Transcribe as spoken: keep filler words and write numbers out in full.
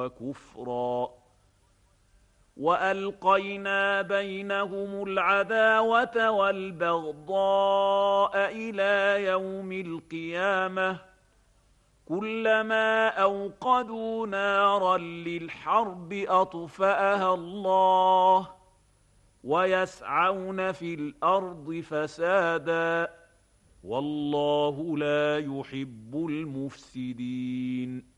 وكفرا وألقينا بينهم العداوة والبغضاء إلى يوم القيامة كلما أوقدوا نارا للحرب أطفأها الله ويسعون في الأرض فسادا والله لا يحب المفسدين